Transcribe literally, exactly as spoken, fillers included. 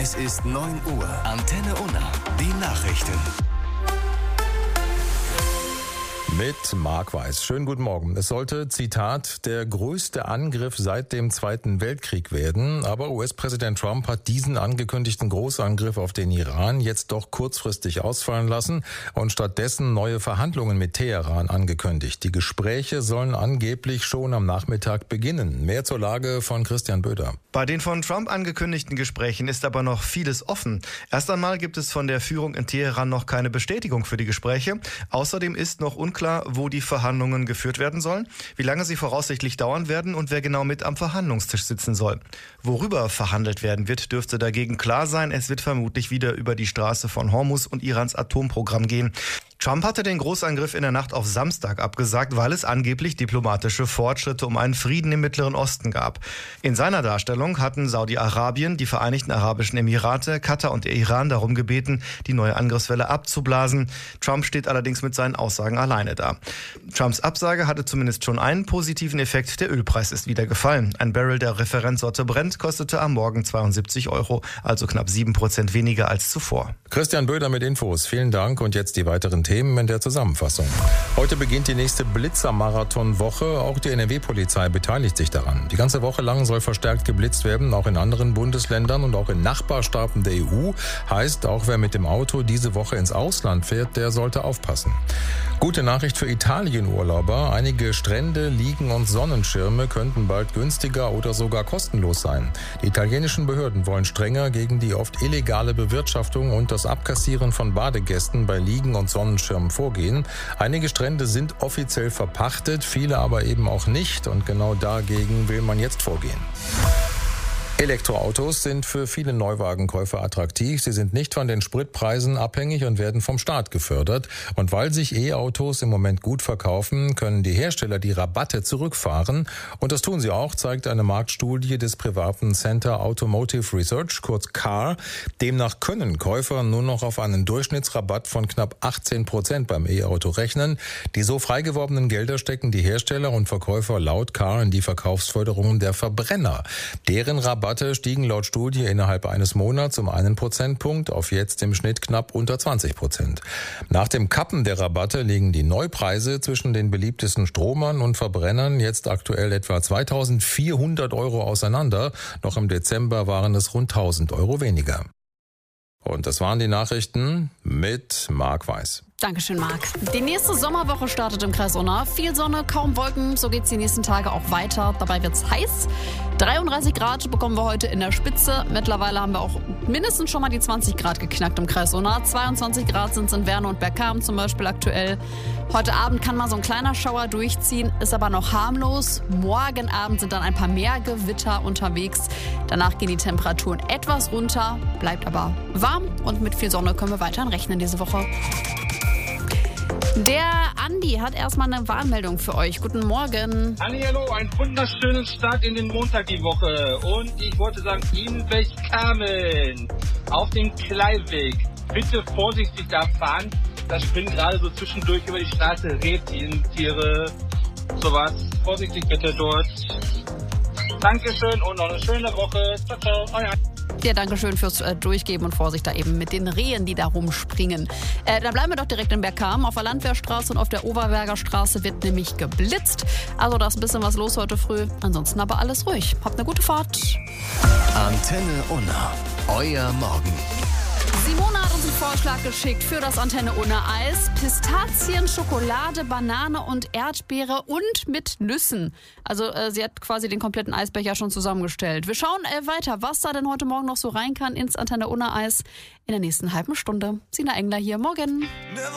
Es ist neun Uhr. Antenne Unna. Die Nachrichten. Mit Marc Weiß. Schönen guten Morgen. Es sollte, Zitat, der größte Angriff seit dem Zweiten Weltkrieg werden. Aber U S-Präsident Trump hat diesen angekündigten Großangriff auf den Iran jetzt doch kurzfristig ausfallen lassen und stattdessen neue Verhandlungen mit Teheran angekündigt. Die Gespräche sollen angeblich schon am Nachmittag beginnen. Mehr zur Lage von Christian Böder. Bei den von Trump angekündigten Gesprächen ist aber noch vieles offen. Erst einmal gibt es von der Führung in Teheran noch keine Bestätigung für die Gespräche. Außerdem ist noch unklar, wo die Verhandlungen geführt werden sollen, wie lange sie voraussichtlich dauern werden und wer genau mit am Verhandlungstisch sitzen soll. Worüber verhandelt werden wird, dürfte dagegen klar sein. Es wird vermutlich wieder über die Straße von Hormuz und Irans Atomprogramm gehen. Trump hatte den Großangriff in der Nacht auf Samstag abgesagt, weil es angeblich diplomatische Fortschritte um einen Frieden im Mittleren Osten gab. In seiner Darstellung hatten Saudi-Arabien, die Vereinigten Arabischen Emirate, Katar und der Iran darum gebeten, die neue Angriffswelle abzublasen. Trump steht allerdings mit seinen Aussagen alleine da. Trumps Absage hatte zumindest schon einen positiven Effekt. Der Ölpreis ist wieder gefallen. Ein Barrel der Referenzsorte Brent kostete am Morgen zweiundsiebzig Euro, also knapp sieben Prozent weniger als zuvor. Christian Böder mit Infos. Vielen Dank und jetzt die weiteren Themen in der Zusammenfassung. Heute beginnt die nächste Blitzer-Marathon-Woche. Auch die N R W-Polizei beteiligt sich daran. Die ganze Woche lang soll verstärkt geblitzt werden, auch in anderen Bundesländern und auch in Nachbarstaaten der E U. Heißt, auch wer mit dem Auto diese Woche ins Ausland fährt, der sollte aufpassen. Gute Nachricht für Italien-Urlauber. Einige Strände, Liegen und Sonnenschirme könnten bald günstiger oder sogar kostenlos sein. Die italienischen Behörden wollen strenger gegen die oft illegale Bewirtschaftung und das Abkassieren von Badegästen bei Liegen und Sonnenschirmen vorgehen. Einige Strände sind offiziell verpachtet, viele aber eben auch nicht. Und genau dagegen will man jetzt vorgehen. Elektroautos sind für viele Neuwagenkäufer attraktiv. Sie sind nicht von den Spritpreisen abhängig und werden vom Staat gefördert. Und weil sich E-Autos im Moment gut verkaufen, können die Hersteller die Rabatte zurückfahren. Und das tun sie auch, zeigt eine Marktstudie des privaten Center Automotive Research, kurz C A R. Demnach können Käufer nur noch auf einen Durchschnittsrabatt von knapp achtzehn Prozent beim E-Auto rechnen. Die so freigeworbenen Gelder stecken die Hersteller und Verkäufer laut C A R in die Verkaufsförderung der Verbrenner. Deren Rabatte stiegen laut Studie innerhalb eines Monats um einen Prozentpunkt auf jetzt im Schnitt knapp unter zwanzig Prozent. Nach dem Kappen der Rabatte liegen die Neupreise zwischen den beliebtesten Stromern und Verbrennern jetzt aktuell etwa zweitausendvierhundert Euro auseinander. Noch im Dezember waren es rund tausend Euro weniger. Und das waren die Nachrichten mit Marc Weiß. Dankeschön, Marc. Die nächste Sommerwoche startet im Kreis Unna. Viel Sonne, kaum Wolken, so geht's die nächsten Tage auch weiter. Dabei wird's heiß. dreiunddreißig Grad bekommen wir heute in der Spitze. Mittlerweile haben wir auch mindestens schon mal die zwanzig Grad geknackt im Kreis Unna. zweiundzwanzig Grad sind es in Werne und Bergkamen zum Beispiel aktuell. Heute Abend kann mal so ein kleiner Schauer durchziehen, ist aber noch harmlos. Morgen Abend sind dann ein paar mehr Gewitter unterwegs. Danach gehen die Temperaturen etwas runter, bleibt aber warm und mit viel Sonne können wir weiterhin rechnen diese Woche. Der Andi hat erstmal eine Warnmeldung für euch. Guten Morgen. Hallihallo, einen wunderschönen Start in den Montag die Woche. Und ich wollte sagen, in Westkamen auf dem Kleinweg. Bitte vorsichtig da fahren. Da springen gerade so zwischendurch über die Straße Rebtiere, sowas. Vorsichtig bitte dort. Dankeschön und noch eine schöne Woche. Ciao, ciao. Euer Ja, danke schön fürs äh, Durchgeben und Vorsicht da eben mit den Rehen, die da rumspringen. Äh, da bleiben wir doch direkt in Bergkamen. Auf der Landwehrstraße und auf der Oberberger Straße wird nämlich geblitzt. Also da ist ein bisschen was los heute früh. Ansonsten aber alles ruhig. Habt eine gute Fahrt. Antenne Unna. Euer Morgen. Simone hat uns einen Vorschlag geschickt für das Antenne Unna Eis. Pistazien, Schokolade, Banane und Erdbeere und mit Nüssen. Also äh, sie hat quasi den kompletten Eisbecher schon zusammengestellt. Wir schauen äh, weiter, was da denn heute Morgen noch so rein kann ins Antenne Unna Eis in der nächsten halben Stunde. Sina Engler hier, morgen.